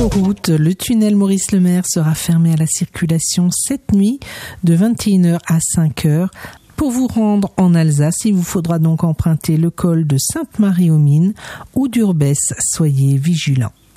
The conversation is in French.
Inforoute, le tunnel Maurice-Lemaire sera fermé à la circulation cette nuit de 21h à 5h. Pour vous rendre en Alsace, il vous faudra donc emprunter le col de Sainte-Marie-aux-Mines ou d'Urbès. Soyez vigilants.